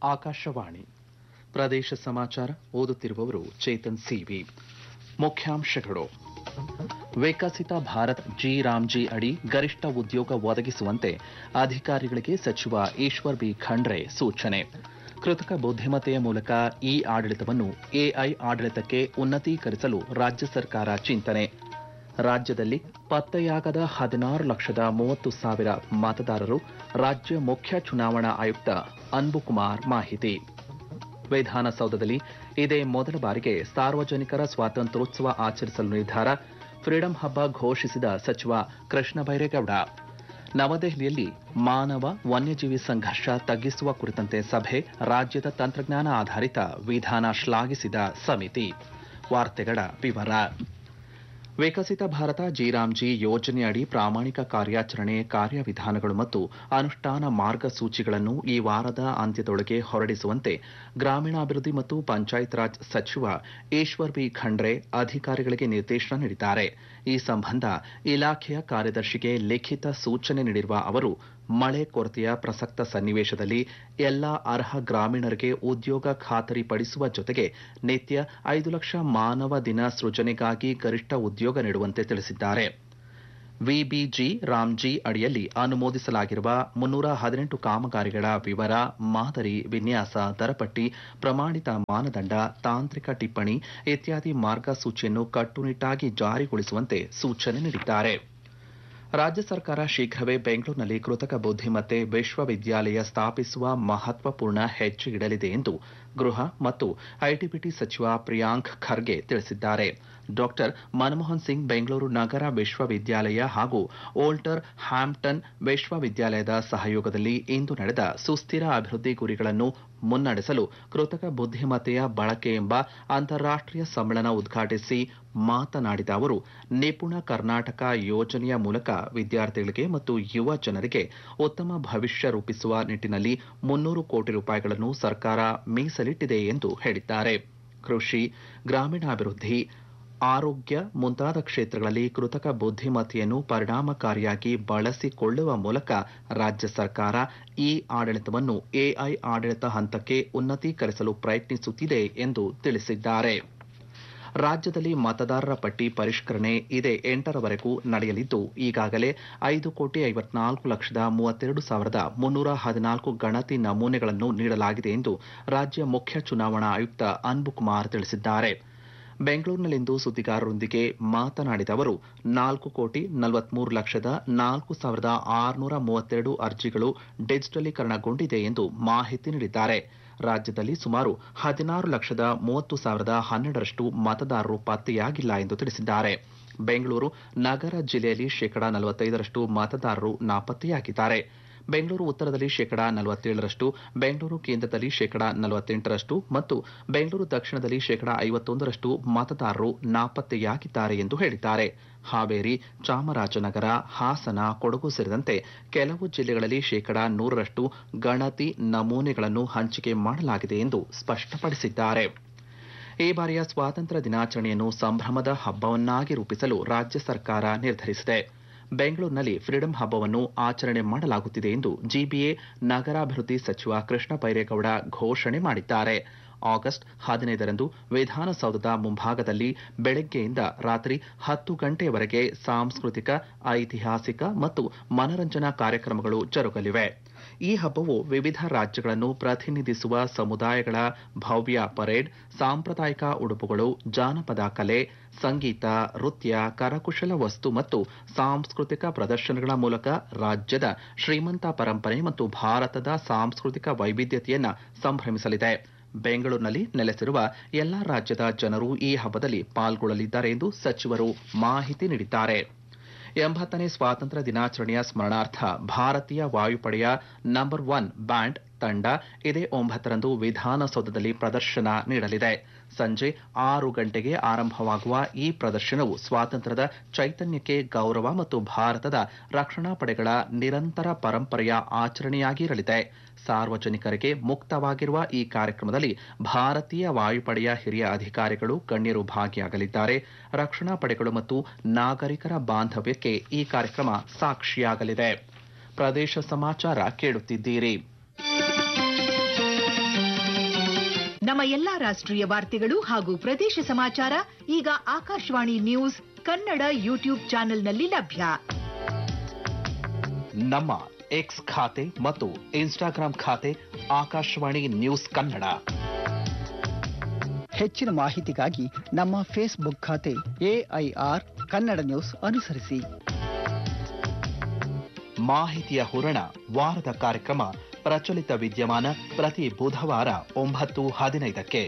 ಆಕಾಶವಾಣಿ ಪ್ರದೇಶ ಸಮಾಚಾರ ಓದುತ್ತಿರುವವರು ಚೇತನ್ ಸಿವಿ. ಮುಖ್ಯಾಂಶಗಳು: ವಿಕಸಿತ ಭಾರತ್ ಜಿ ಅಡಿ ಗರಿಷ್ಠ ಉದ್ಯೋಗ ಒದಗಿಸುವಂತೆ ಅಧಿಕಾರಿಗಳಿಗೆ ಸಚಿವ ಈಶ್ವರ್ ಬಿ ಖಂಡ್ರೆ ಸೂಚನೆ. ಕೃತಕ ಬುದ್ಧಿಮತ್ತೆಯ ಮೂಲಕ ಇ ಆಡಳಿತವನ್ನು ಎಐ ಆಡಳಿತಕ್ಕೆ ಉನ್ನತೀಕರಿಸಲು ರಾಜ್ಯ ಸರ್ಕಾರ ಚಿಂತನೆ. ರಾಜ್ಯದಲ್ಲಿ ಪತ್ತೆಯಾಗದ 16,30,000 ಮತದಾರರು. ರಾಜ್ಯ ಮುಖ್ಯ ಚುನಾವಣಾ ಆಯುಕ್ತ ಅನ್ಬುಕುಮಾರ್ ಮಾಹಿತಿ. ವಿಧಾನಸೌಧದಲ್ಲಿ ಇದೇ ಮೊದಲ ಬಾರಿಗೆ ಸಾರ್ವಜನಿಕರ ಸ್ವಾತಂತ್ರ್ಯೋತ್ಸವ ಆಚರಿಸಲು ನಿರ್ಧಾರ. ಫ್ರೀಡಂ ಹಬ್ಬ ಘೋಷಿಸಿದ ಸಚಿವ ಕೃಷ್ಣ ಬೈರೇಗೌಡ. ನವದೆಹಲಿಯಲ್ಲಿ ಮಾನವ ವನ್ಯಜೀವಿ ಸಂಘರ್ಷ ತಗ್ಗಿಸುವ ಕುರಿತಂತೆ ಸಭೆ. ರಾಜ್ಯದ ತಂತ್ರಜ್ಞಾನ ಆಧಾರಿತ ವಿಧಾನ ಶ್ಲಾಘಿಸಿದ ಸಮಿತಿ. ವಾರ್ತೆಗಳ ವಿವರ. ವಿಕಸಿತ ಭಾರತ ಜಿ ಯೋಜನೆಯಡಿ ಪ್ರಾಮಾಣಿಕ ಕಾರ್ಯಾಚರಣೆ ಕಾರ್ಯವಿಧಾನಗಳು ಮತ್ತು ಅನುಷ್ಠಾನ ಮಾರ್ಗಸೂಚಿಗಳನ್ನು ಈ ವಾರದ ಅಂತ್ಯದೊಳಗೆ ಹೊರಡಿಸುವಂತೆ ಗ್ರಾಮೀಣಾಭಿವೃದ್ಧಿ ಮತ್ತು ಪಂಚಾಯತ್ ರಾಜ್ ಸಚಿವ ಈಶ್ವರ್ ಬಿ ಖಂಡ್ರೆ ಅಧಿಕಾರಿಗಳಿಗೆ ನಿರ್ದೇಶನ ನೀಡಿದ್ದಾರೆ. ಈ ಸಂಬಂಧ ಇಲಾಖೆಯ ಕಾರ್ಯದರ್ಶಿಗೆ ಲಿಖಿತ ಸೂಚನೆ ನೀಡಿರುವ ಅವರು, ಮಳೆ ಕೊರತೆಯ ಪ್ರಸಕ್ತ ಸನ್ನಿವೇಶದಲ್ಲಿ ಎಲ್ಲಾ ಅರ್ಹ ಗ್ರಾಮೀಣರಿಗೆ ಉದ್ಯೋಗ ಖಾತರಿಪಡಿಸುವ ಜೊತೆಗೆ ನಿತ್ಯ 5 ಲಕ್ಷ ಮಾನವ ದಿನ ಸೃಜನೆಗಾಗಿ ಗರಿಷ್ಠ ಉದ್ಯೋಗ ನೀಡುವಂತೆ ತಿಳಿಸಿದ್ದಾರೆ. ವಿಬಿಜಿ ರಾಮ್ಜಿ ಅಡಿಯಲ್ಲಿ ಅನುಮೋದಿಸಲಾಗಿರುವ 318 ಕಾಮಗಾರಿಗಳ ವಿವರ, ಮಾದರಿ, ವಿನ್ಯಾಸ, ದರಪಟ್ಟಿ, ಪ್ರಮಾಣಿತ ಮಾನದಂಡ, ತಾಂತ್ರಿಕ ಟಿಪ್ಪಣಿ ಇತ್ಯಾದಿ ಮಾರ್ಗಸೂಚಿಯನ್ನು ಕಟ್ಟುನಿಟ್ಟಾಗಿ ಜಾರಿಗೊಳಿಸುವಂತೆ ಸೂಚನೆ ನೀಡಿದ್ದಾರೆ. ರಾಜ್ಯ ಸರ್ಕಾರ ಶೀಘ್ರವೇ ಬೆಂಗಳೂರಿನಲ್ಲಿ ಕೃತಕ ಬುದ್ಧಿಮತ್ತೆ ವಿಶ್ವವಿದ್ಯಾಲಯ ಸ್ಥಾಪಿಸುವ ಮಹತ್ವಪೂರ್ಣ ಹೆಜ್ಜೆ ಇಡಲಿದೆ ಎಂದು ಗೃಹ ಮತ್ತು ಐಟಿಬಿಟಿ ಸಚಿವ ಪ್ರಿಯಾಂಕ್ ಖರ್ಗೆ ತಿಳಿಸಿದ್ದಾರೆ. ಡಾಕ್ಟರ್ ಮನಮೋಹನ್ ಸಿಂಗ್ ಬೆಂಗಳೂರು ನಗರ ವಿಶ್ವವಿದ್ಯಾಲಯ ಹಾಗೂ ವೋಲ್ಟರ್ ಹ್ಯಾಂಪ್ಟನ್ ವಿಶ್ವವಿದ್ಯಾಲಯದ ಸಹಯೋಗದಲ್ಲಿ ಇಂದು ನಡೆದ ಸುಸ್ಥಿರ ಅಭಿವೃದ್ಧಿ ಗುರಿಗಳನ್ನು ಮುನ್ನಡೆಸಲು ಕೃತಕ ಬುದ್ಧಿಮತ್ತೆಯ ಬಳಕೆ ಎಂಬ ಅಂತಾರಾಷ್ಟೀಯ ಸಮ್ಮೇಳನ ಉದ್ಘಾಟಿಸಿ ಮಾತನಾಡಿದ ಅವರು, ನಿಪುಣ ಕರ್ನಾಟಕ ಯೋಜನೆಯ ಮೂಲಕ ವಿದ್ಯಾರ್ಥಿಗಳಿಗೆ ಮತ್ತು ಯುವ ಜನರಿಗೆ ಉತ್ತಮ ಭವಿಷ್ಯ ರೂಪಿಸುವ ನಿಟ್ಟಿನಲ್ಲಿ 300 ಕೋಟಿ ರೂಪಾಯಿಗಳನ್ನು ಸರ್ಕಾರ ಮೀಸಲಿಟ್ಟಿದೆ ಎಂದು ಹೇಳಿದ್ದಾರೆ. ಕೃಷಿ, ಗ್ರಾಮೀಣಾಭಿವೃದ್ಧಿ, ಆರೋಗ್ಯ ಮುಂತಾದ ಕ್ಷೇತ್ರಗಳಲ್ಲಿ ಕೃತಕ ಬುದ್ಧಿಮತ್ತೆಯನ್ನು ಪರಿಣಾಮಕಾರಿಯಾಗಿ ಬಳಸಿಕೊಳ್ಳುವ ಮೂಲಕ ರಾಜ್ಯ ಸರ್ಕಾರ ಈ ಆಡಳಿತವನ್ನು ಎಐ ಆಡಳಿತ ಹಂತಕ್ಕೆ ಉನ್ನತೀಕರಿಸಲು ಪ್ರಯತ್ನಿಸುತ್ತಿದೆ ಎಂದು ತಿಳಿಸಿದ್ದಾರೆ. ರಾಜ್ಯದಲ್ಲಿ ಮತದಾರರ ಪಟ್ಟಿ ಪರಿಷ್ಕರಣೆ ಇದೇ 8ರವರೆಗೂ ನಡೆಯಲಿದ್ದು, ಈಗಾಗಲೇ 5,54,32,314 ಗಣತಿ ನಮೂನೆಗಳನ್ನು ನೀಡಲಾಗಿದೆ ಎಂದು ರಾಜ್ಯ ಮುಖ್ಯ ಚುನಾವಣಾ ಆಯುಕ್ತ ಅನ್ಬುಕುಮಾರ್ ತಿಳಿಸಿದ್ದಾರೆ. ಬೆಂಗಳೂರಿನಲ್ಲಿಂದು ಸುದ್ದಿಗಾರರೊಂದಿಗೆ ಮಾತನಾಡಿದ ಅವರು, 4,43,04,632 ಅರ್ಜಿಗಳು ಡಿಜಿಟಲೀಕರಣಗೊಂಡಿದೆ ಎಂದು ಮಾಹಿತಿ ನೀಡಿದ್ದಾರೆ. ರಾಜ್ಯದಲ್ಲಿ ಸುಮಾರು 16,30,012 ಮತದಾರರು ಪತ್ತೆಯಾಗಿಲ್ಲ ಎಂದು ತಿಳಿಸಿದ್ದಾರೆ. ಬೆಂಗಳೂರು ನಗರ ಜಿಲ್ಲೆಯಲ್ಲಿ 45% ಮತದಾರರು ನಾಪತ್ತೆಯಾಗಿದ್ದಾರೆ. ಬೆಂಗಳೂರು ಉತ್ತರದಲ್ಲಿ 47%, ಬೆಂಗಳೂರು ಕೇಂದ್ರದಲ್ಲಿ 48% ಮತ್ತು ಬೆಂಗಳೂರು ದಕ್ಷಿಣದಲ್ಲಿ 51% ಮತದಾರರು ನಾಪತ್ತೆಯಾಗಿದ್ದಾರೆ ಎಂದು ಹೇಳಿದ್ದಾರೆ. ಹಾವೇರಿ, ಚಾಮರಾಜನಗರ, ಹಾಸನ, ಕೊಡಗು ಸೇರಿದಂತೆ ಕೆಲವು ಜಿಲ್ಲೆಗಳಲ್ಲಿ 100% ಗಣತಿ ನಮೂನೆಗಳನ್ನು ಹಂಚಿಕೆ ಮಾಡಲಾಗಿದೆ ಎಂದು ಸ್ಪಷ್ಟಪಡಿಸಿದ್ದಾರೆ. ಈ ಬಾರಿಯ ಸ್ವಾತಂತ್ರ್ಯ ದಿನಾಚರಣೆಯನ್ನು ಸಂಭ್ರಮದ ಹಬ್ಬವನ್ನಾಗಿ ರೂಪಿಸಲು ರಾಜ್ಯ ಸರ್ಕಾರ ನಿರ್ಧರಿಸಿದೆ. ಬೆಂಗಳೂರಿನಲ್ಲಿ ಫ್ರೀಡಂ ಹಬ್ಬವನ್ನು ಆಚರಣೆ ಮಾಡಲಾಗುತ್ತಿದೆ ಎಂದು ಜಿಬಿಎ ನಗರಾಭಿವೃದ್ಧಿ ಸಚಿವ ಕೃಷ್ಣ ಬೈರೇಗೌಡ ಘೋಷಣೆ ಮಾಡಿದ್ದಾರೆ. ಆಗಸ್ಟ್ 15ರಂದು ವಿಧಾನಸೌಧದ ಮುಂಭಾಗದಲ್ಲಿ ಬೆಳಗ್ಗೆಯಿಂದ ರಾತ್ರಿ 10 ಗಂಟೆಯವರೆಗೆ ಸಾಂಸ್ಕೃತಿಕ, ಐತಿಹಾಸಿಕ ಮತ್ತು ಮನರಂಜನಾ ಕಾರ್ಯಕ್ರಮಗಳು ಜರುಗಲಿವೆ. ಈ ಹಬ್ಬವು ವಿವಿಧ ರಾಜ್ಯಗಳನ್ನು ಪ್ರತಿನಿಧಿಸುವ ಸಮುದಾಯಗಳ ಭವ್ಯ ಪರೇಡ್, ಸಾಂಪ್ರದಾಯಿಕ ಉಡುಪುಗಳು, ಜಾನಪದ ಕಲೆ, ಸಂಗೀತ, ನೃತ್ಯ, ಕರಕುಶಲ ವಸ್ತು ಮತ್ತು ಸಾಂಸ್ಕೃತಿಕ ಪ್ರದರ್ಶನಗಳ ಮೂಲಕ ರಾಜ್ಯದ ಶ್ರೀಮಂತ ಪರಂಪರೆ ಮತ್ತು ಭಾರತದ ಸಾಂಸ್ಕೃತಿಕ ವೈವಿಧ್ಯತೆಯನ್ನು ಸಂಭ್ರಮಿಸಲಿದೆ. ಬೆಂಗಳೂರಿನಲ್ಲಿ ನೆಲೆಸಿರುವ ಎಲ್ಲಾ ರಾಜ್ಯದ ಜನರು ಈ ಹಬ್ಬದಲ್ಲಿ ಪಾಲ್ಗೊಳ್ಳಲಿದ್ದಾರೆ ಎಂದು ಸಚಿವರು ಮಾಹಿತಿ ನೀಡಿದ್ದಾರೆ. 80ನೇ ಸ್ವಾತಂತ್ರ್ಯ ದಿನಾಚರಣೆಯ ಸ್ಮರಣಾರ್ಥ ಭಾರತೀಯ ವಾಯುಪಡೆಯ ನಂಬರ್ 1 ಬ್ಯಾಂಡ್ ತಂಡ ಇದೇ 9ರಂದು ವಿಧಾನಸೌಧದಲ್ಲಿ ಪ್ರದರ್ಶನ ನೀಡಲಿದೆ. ಸಂಜೆ 6 ಗಂಟೆಗೆ ಆರಂಭವಾಗುವ ಈ ಪ್ರದರ್ಶನವು ಸ್ವಾತಂತ್ರ್ಯದ ಚೈತನ್ಯಕ್ಕೆ ಗೌರವ ಮತ್ತು ಭಾರತದ ರಕ್ಷಣಾ ಪಡೆಗಳ ನಿರಂತರ ಪರಂಪರೆಯ ಆಚರಣೆಯಾಗಿರಲಿದೆ. ಸಾರ್ವಜನಿಕರಿಗೆ ಮುಕ್ತವಾಗಿರುವ ಈ ಕಾರ್ಯಕ್ರಮದಲ್ಲಿ ಭಾರತೀಯ ವಾಯುಪಡೆಯ ಹಿರಿಯ ಅಧಿಕಾರಿಗಳು, ಗಣ್ಯರು ಭಾಗಿಯಾಗಲಿದ್ದಾರೆ. ರಕ್ಷಣಾ ಪಡೆಗಳು ಮತ್ತು ನಾಗರಿಕರ ಬಾಂಧವ್ಯಕ್ಕೆ ಈ ಕಾರ್ಯಕ್ರಮ ಸಾಕ್ಷಿಯಾಗಲಿದೆ. ಪ್ರದೇಶ ಸಮಾಚಾರ ಕೇಳುತ್ತಿದ್ದೀರಿ. ನಮ್ಮ ಎಲ್ಲಾ ರಾಷ್ಟ್ರೀಯ ವಾರ್ತೆಗಳು ಹಾಗೂ ಪ್ರದೇಶ ಸಮಾಚಾರ ಈಗ ಆಕಾಶವಾಣಿ ನ್ಯೂಸ್ ಕನ್ನಡ ಯೂಟ್ಯೂಬ್ ಚಾನೆಲ್ನಲ್ಲಿ ಲಭ್ಯ. ನಮ್ಮ ಎಕ್ಸ್ ಖಾತೆ ಮತ್ತು ಇನ್ಸ್ಟಾಗ್ರಾಂ ಖಾತೆ ಆಕಾಶವಾಣಿ ನ್ಯೂಸ್ ಕನ್ನಡ. ಹೆಚ್ಚಿನ ಮಾಹಿತಿಗಾಗಿ ನಮ್ಮ ಫೇಸ್ಬುಕ್ ಖಾತೆ AIR ಕನ್ನಡ ನ್ಯೂಸ್ ಅನುಸರಿಸಿ. ಮಾಹಿತಿಯ ಹೂರಣ ವಾರದ ಕಾರ್ಯಕ್ರಮ ಪ್ರಚಲಿತ ವಿದ್ಯಮಾನ ಪ್ರತಿ ಬುಧವಾರ 9:15ಕ್ಕೆ.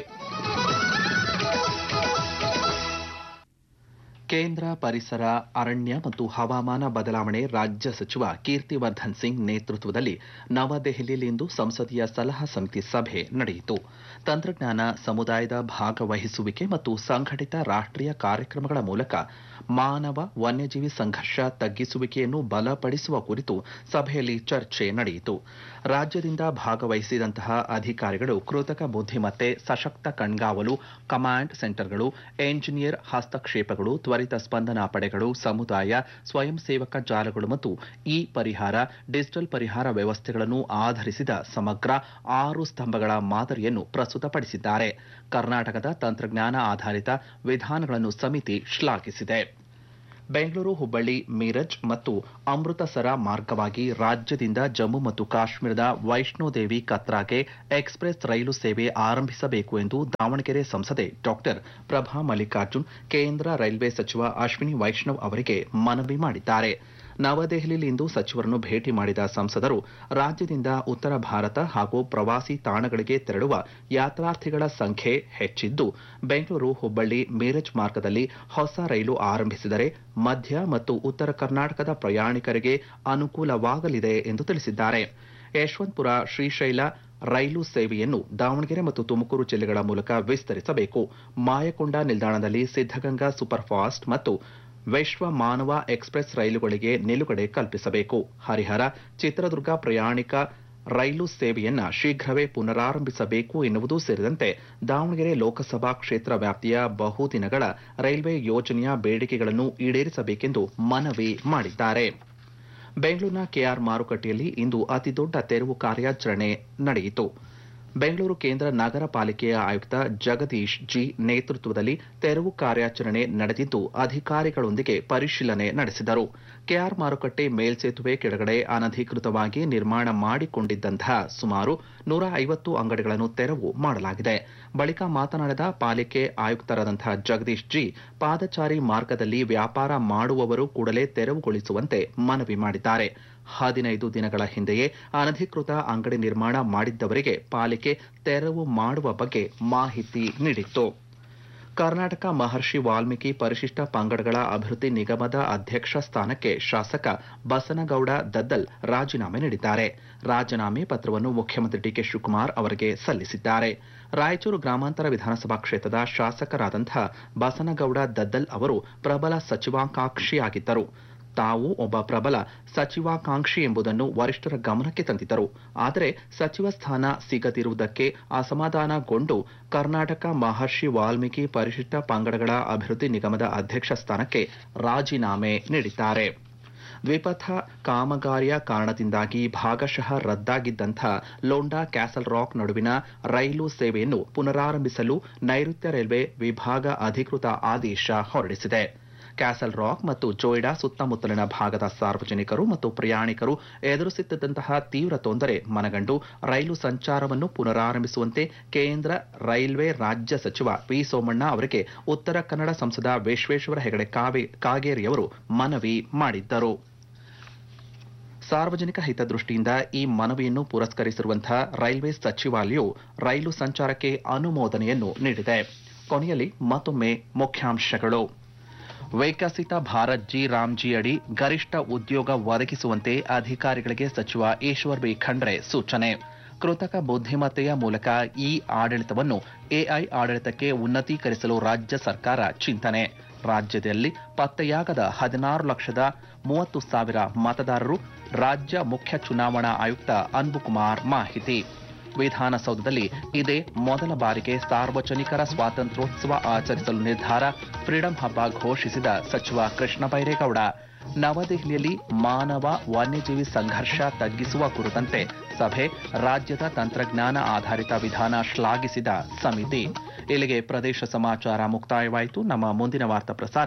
ಕೇಂದ್ರ ಪರಿಸರ, ಅರಣ್ಯ ಮತ್ತು ಹವಾಮಾನ ಬದಲಾವಣೆ ರಾಜ್ಯ ಸಚಿವ ಕೀರ್ತಿವರ್ಧನ್ ಸಿಂಗ್ ನೇತೃತ್ವದಲ್ಲಿ ನವದೆಹಲಿಯಲ್ಲಿಂದು ಸಂಸದೀಯ ಸಲಹಾ ಸಮಿತಿ ಸಭೆ ನಡೆಯಿತು. ತಂತ್ರಜ್ಞಾನ, ಸಮುದಾಯದ ಭಾಗವಹಿಸುವಿಕೆ ಮತ್ತು ಸಂಘಟಿತ ರಾಷ್ಟ್ರೀಯ ಕಾರ್ಯಕ್ರಮಗಳ ಮೂಲಕ ಮಾನವ ವನ್ಯಜೀವಿ ಸಂಘರ್ಷ ತಗ್ಗಿಸುವಿಕೆಯನ್ನು ಬಲಪಡಿಸುವ ಕುರಿತು ಸಭೆಯಲ್ಲಿ ಚರ್ಚೆ ನಡೆಯಿತು. ರಾಜ್ಯದಿಂದ ಭಾಗವಹಿಸಿದಂತಹ ಅಧಿಕಾರಿಗಳು ಕೃತಕ ಬುದ್ಧಿಮತ್ತೆ, ಸಶಕ್ತ ಕಣ್ಗಾವಲು ಕಮಾಂಡ್ ಸೆಂಟರ್ಗಳು, ಎಂಜಿನಿಯರ್ ಹಸ್ತಕ್ಷೇಪಗಳು, ತ್ವರಿತ ಸ್ಪಂದನಾ ಪಡೆಗಳು, ಸಮುದಾಯ ಸ್ವಯಂ ಸೇವಕ ಜಾಲಗಳು ಮತ್ತು ಪರಿಹಾರ ಡಿಜಿಟಲ್ ಪರಿಹಾರ ವ್ಯವಸ್ಥೆಗಳನ್ನು ಆಧರಿಸಿದ ಸಮಗ್ರ 6 ಸ್ತಂಭಗಳ ಮಾದರಿಯನ್ನು ಪ್ರಸ್ತುತಪಡಿಸಿದ್ದಾರೆ. ಕರ್ನಾಟಕದ ತಂತ್ರಜ್ಞಾನ ಆಧಾರಿತ ವಿಧಾನಗಳನ್ನು ಸಮಿತಿ ಶ್ಲಾಘಿಸಿದೆ. ಬೆಂಗಳೂರು, ಹುಬ್ಬಳ್ಳಿ, ಮೀರಜ್ ಮತ್ತು ಅಮೃತಸರ ಮಾರ್ಗವಾಗಿ ರಾಜ್ಯದಿಂದ ಜಮ್ಮು ಮತ್ತು ಕಾಶ್ಮೀರದ ವೈಷ್ಣೋದೇವಿ ಕತ್ರಾಗೆ ಎಕ್ಸ್ಪ್ರೆಸ್ ರೈಲು ಸೇವೆ ಆರಂಭಿಸಬೇಕು ಎಂದು ದಾವಣಗೆರೆ ಸಂಸದೆ ಡಾಕ್ಟರ್ ಪ್ರಭಾ ಮಲ್ಲಿಕಾರ್ಜುನ್ ಕೇಂದ್ರ ರೈಲ್ವೆ ಸಚಿವ ಅಶ್ವಿನಿ ವೈಷ್ಣವ್ ಅವರಿಗೆ ಮನವಿ ಮಾಡಿದ್ದಾರೆ. ನವದೆಹಲಿಯಲ್ಲಿಂದು ಸಚಿವರನ್ನು ಭೇಟಿ ಮಾಡಿದ ಸಂಸದರು ರಾಜ್ಯದಿಂದ ಉತ್ತರ ಭಾರತ ಹಾಗೂ ಪ್ರವಾಸಿ ತಾಣಗಳಿಗೆ ತೆರಳುವ ಯಾತ್ರಾರ್ಥಿಗಳ ಸಂಖ್ಯೆ ಹೆಚ್ಚಿದ್ದು, ಬೆಂಗಳೂರು, ಹುಬ್ಬಳ್ಳಿ, ಮೀರಜ್ ಮಾರ್ಗದಲ್ಲಿ ಹೊಸ ರೈಲು ಆರಂಭಿಸಿದರೆ ಮಧ್ಯ ಮತ್ತು ಉತ್ತರ ಕರ್ನಾಟಕದ ಪ್ರಯಾಣಿಕರಿಗೆ ಅನುಕೂಲವಾಗಲಿದೆ ಎಂದು ತಿಳಿಸಿದ್ದಾರೆ. ಯಶವಂತಪುರ ಶ್ರೀಶೈಲ ರೈಲು ಸೇವೆಯನ್ನು ದಾವಣಗೆರೆ ಮತ್ತು ತುಮಕೂರು ಜಿಲ್ಲೆಗಳ ಮೂಲಕ ವಿಸ್ತರಿಸಬೇಕು. ಮಾಯಕೊಂಡ ನಿಲ್ದಾಣದಲ್ಲಿ ಸಿದ್ದಗಂಗಾ ಸೂಪರ್ಫಾಸ್ಟ್ ಮತ್ತು ವಿಶ್ವ ಮಾನವ ಎಕ್ಸ್ಪ್ರೆಸ್ ರೈಲುಗಳಿಗೆ ನಿಲುಗಡೆ ಕಲ್ಪಿಸಬೇಕು. ಹರಿಹರ, ಚಿತ್ರದುರ್ಗ ಪ್ರಯಾಣಿಕ ರೈಲು ಸೇವೆಯನ್ನ ಶೀಘ್ರವೇ ಪುನರಾರಂಭಿಸಬೇಕು ಎನ್ನುವುದು ಸೇರಿದಂತೆ ದಾವಣಗೆರೆ ಲೋಕಸಭಾ ಕ್ಷೇತ್ರ ವ್ಯಾಪ್ತಿಯ ಬಹುದಿನಗಳ ರೈಲ್ವೆ ಯೋಜನೆಯ ಬೇಡಿಕೆಗಳನ್ನು ಈಡೇರಿಸಬೇಕೆಂದು ಮನವಿ ಮಾಡಿದ್ದಾರೆ. ಬೆಂಗಳೂರಿನ ಕೆಆರ್ ಮಾರುಕಟ್ಟೆಯಲ್ಲಿ ಇಂದು ಅತಿದೊಡ್ಡ ತೆರವು ಕಾರ್ಯಾಚರಣೆ ನಡೆಯಿತು. ಬೆಂಗಳೂರು ಕೇಂದ್ರ ನಗರ ಪಾಲಿಕೆಯ ಆಯುಕ್ತ ಜಗದೀಶ್ ಜಿ ನೇತೃತ್ವದಲ್ಲಿ ತೆರವು ಕಾರ್ಯಾಚರಣೆ ನಡೆದಿದ್ದು, ಅಧಿಕಾರಿಗಳೊಂದಿಗೆ ಪರಿಶೀಲನೆ ನಡೆಸಿದರು. ಕೆಆರ್ ಮಾರುಕಟ್ಟೆ ಮೇಲ್ಸೇತುವೆ ಕೆಳಗಡೆ ಅನಧಿಕೃತವಾಗಿ ನಿರ್ಮಾಣ ಮಾಡಿಕೊಂಡಿದ್ದಂತಹ ಸುಮಾರು 150 ಅಂಗಡಿಗಳನ್ನು ತೆರವು ಮಾಡಲಾಗಿದೆ. ಬಳಿಕ ಮಾತನಾಡಿದ ಪಾಲಿಕೆ ಆಯುಕ್ತರಾದಂತಹ ಜಗದೀಶ್ ಜಿ, ಪಾದಚಾರಿ ಮಾರ್ಗದಲ್ಲಿ ವ್ಯಾಪಾರ ಮಾಡುವವರು ಕೂಡಲೇ ತೆರವುಗೊಳಿಸುವಂತೆ ಮನವಿ ಮಾಡಿದ್ದಾರೆ. 15 ದಿನಗಳ ಹಿಂದೆಯೇ ಅನಧಿಕೃತ ಅಂಗಡಿ ನಿರ್ಮಾಣ ಮಾಡಿದ್ದವರಿಗೆ ಪಾಲಿಕೆ ತೆರವು ಮಾಡುವ ಬಗ್ಗೆ ಮಾಹಿತಿ ನೀಡಿತ್ತು. ಕರ್ನಾಟಕ ಮಹರ್ಷಿ ವಾಲ್ಮೀಕಿ ಪರಿಶಿಷ್ಟ ಪಂಗಡಗಳ ಅಭಿವೃದ್ಧಿ ನಿಗಮದ ಅಧ್ಯಕ್ಷ ಸ್ಥಾನಕ್ಕೆ ಶಾಸಕ ಬಸನಗೌಡ ದದ್ದಲ್ ರಾಜೀನಾಮೆ ನೀಡಿದ್ದಾರೆ. ರಾಜೀನಾಮೆ ಪತ್ರವನ್ನು ಮುಖ್ಯಮಂತ್ರಿ ಡಿಕೆ ಶಿವಕುಮಾರ್ ಅವರಿಗೆ ಸಲ್ಲಿಸಿದ್ದಾರೆ. ರಾಯಚೂರು ಗ್ರಾಮಾಂತರ ವಿಧಾನಸಭಾ ಕ್ಷೇತ್ರದ ಶಾಸಕರಾದಂತಹ ಬಸನಗೌಡ ದದ್ದಲ್ ಅವರು ಪ್ರಬಲ ಸಚಿವಾಕಾಂಕ್ಷಿಯಾಗಿದ್ದರು. ತಾವು ಒಬ್ಬ ಪ್ರಬಲ ಸಚಿವಾಕಾಂಕ್ಷಿ ಎಂಬುದನ್ನು ವರಿಷ್ಠರ ಗಮನಕ್ಕೆ ತಂದಿದ್ದರು. ಆದರೆ ಸಚಿವ ಸ್ಥಾನ ಸಿಗದಿರುವುದಕ್ಕೆ ಅಸಮಾಧಾನಗೊಂಡು ಕರ್ನಾಟಕ ಮಹರ್ಷಿ ವಾಲ್ಮೀಕಿ ಪರಿಶಿಷ್ಟ ಪಂಗಡಗಳ ಅಭಿವೃದ್ಧಿ ನಿಗಮದ ಅಧ್ಯಕ್ಷ ಸ್ಥಾನಕ್ಕೆ ರಾಜೀನಾಮೆ ನೀಡಿದ್ದಾರೆ. ದ್ವಿಪಥ ಕಾಮಗಾರಿಯ ಕಾರಣದಿಂದಾಗಿ ಭಾಗಶಃ ರದ್ದಾಗಿದ್ದಂಥ ಲೋಂಡಾ ಕ್ಯಾಸಲ್ ರಾಕ್ ನಡುವಿನ ರೈಲು ಸೇವೆಯನ್ನು ಪುನರಾರಂಭಿಸಲು ನೈಋತ್ಯ ರೈಲ್ವೆ ವಿಭಾಗ ಅಧಿಕೃತ ಆದೇಶ ಹೊರಡಿಸಿದೆ. ಕ್ಯಾಸಲ್ ರಾಕ್ ಮತ್ತು ಜೋಯಿಡಾ ಸುತ್ತಮುತ್ತಲಿನ ಭಾಗದ ಸಾರ್ವಜನಿಕರು ಮತ್ತು ಪ್ರಯಾಣಿಕರು ಎದುರಿಸುತ್ತಿದ್ದಂತಹ ತೀವ್ರ ತೊಂದರೆ ಮನಗಂಡು ರೈಲು ಸಂಚಾರವನ್ನು ಪುನರಾರಂಭಿಸುವಂತೆ ಕೇಂದ್ರ ರೈಲ್ವೆ ರಾಜ್ಯ ಸಚಿವ ವಿ ಸೋಮಣ್ಣ ಅವರಿಗೆ ಉತ್ತರ ಕನ್ನಡ ಸಂಸದ ವಿಶ್ವೇಶ್ವರ ಹೆಗಡೆ ಕಾಗೇರಿಯವರು ಮನವಿ ಮಾಡಿದ್ದರು. ಸಾರ್ವಜನಿಕ ಹಿತದೃಷ್ಟಿಯಿಂದ ಈ ಮನವಿಯನ್ನು ಪುರಸ್ಕರಿಸಿರುವಂತಹ ರೈಲ್ವೆ ಸಚಿವಾಲಯವು ರೈಲು ಸಂಚಾರಕ್ಕೆ ಅನುಮೋದನೆಯನ್ನು ನೀಡಿದೆ. ಕೊನೆಯಲ್ಲಿ ಮತ್ತೊಮ್ಮೆ ಮುಖ್ಯಾಂಶಗಳು. ವಿಕಸಿತ ಭಾರತ್ ಜಿ ರಾಮ್ಜಿ ಅಡಿ ಗರಿಷ್ಠ ಉದ್ಯೋಗ ಒದಗಿಸುವಂತೆ ಅಧಿಕಾರಿಗಳಿಗೆ ಸಚಿವ ಈಶ್ವರ್ ಬಿ ಖಂಡ್ರೆ ಸೂಚನೆ. ಕೃತಕ ಬುದ್ಧಿಮತ್ತೆಯ ಮೂಲಕ ಆಡಳಿತವನ್ನು ಎಐ ಆಡಳಿತಕ್ಕೆ ಉನ್ನತೀಕರಿಸಲು ರಾಜ್ಯ ಸರ್ಕಾರ ಚಿಂತನೆ. ರಾಜ್ಯದಲ್ಲಿ ಪತ್ತೆಯಾಗದ 16,30,000 ಮತದಾರರು, ರಾಜ್ಯ ಮುಖ್ಯ ಚುನಾವಣಾ ಆಯುಕ್ತ ಅನ್ಬುಕುಮಾರ್ ಮಾಹಿತಿ. ವಿಧಾನಸೌಧದಲ್ಲಿ ಇದೇ ಮೊದಲ ಬಾರಿಗೆ ಸಾರ್ವಜನಿಕರ ಸ್ವಾತಂತ್ರ್ಯೋತ್ಸವ ಆಚರಿಸಲು ನಿರ್ಧಾರ, ಫ್ರೀಡಂ ಹಬ್ಬ ಘೋಷಿಸಿದ ಸಚಿವ ಕೃಷ್ಣ ಬೈರೇಗೌಡ. ನವದೆಹಲಿಯಲ್ಲಿ ಮಾನವ ವನ್ಯಜೀವಿ ಸಂಘರ್ಷ ತಗ್ಗಿಸುವ ಕುರಿತಂತೆ ಸಭೆ, ರಾಜ್ಯದ ತಂತ್ರಜ್ಞಾನ ಆಧಾರಿತ ವಿಧಾನ ಶ್ಲಾಘಿಸಿದ ಸಮಿತಿ. ಇಲ್ಲಿಗೆ ಪ್ರದೇಶ ಸಮಾಚಾರ ಮುಕ್ತಾಯವಾಯಿತು. ನಮ್ಮ ಮುಂದಿನ ವಾರ್ತಾ ಪ್ರಸಾರ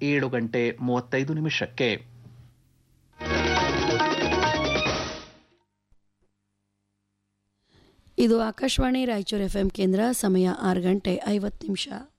7:35. ಇದು ಆಕಾಶವಾಣಿ ರಾಯಚೂರು FM ಕೇಂದ್ರ. ಸಮಯ 6:50.